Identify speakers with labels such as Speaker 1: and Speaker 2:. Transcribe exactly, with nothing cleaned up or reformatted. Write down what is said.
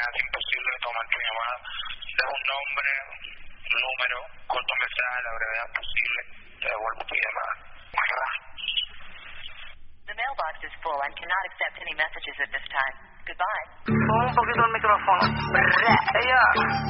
Speaker 1: hace imposible tomar tu llamada. Deja un nombre, un número, corto mensaje a la brevedad posible. Te devuelvo tu llamada.
Speaker 2: The mailbox is full and cannot accept any messages at this time. Goodbye.
Speaker 3: Pon un poquito el micrófono. Ella...